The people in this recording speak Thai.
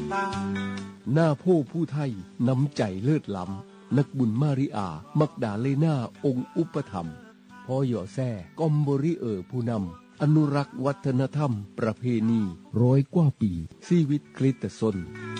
ตาหน้าโพผู้ไทยน้ำใจเลิศล้ำนักบุญมาริอามักดาเลนาองค์อุปถัมภ์พ่อหย่อแซ่กอมบริผู้นำอนุรักษ์วัฒนธรรมประเพณี100 กว่าปีชีวิตคริสตชน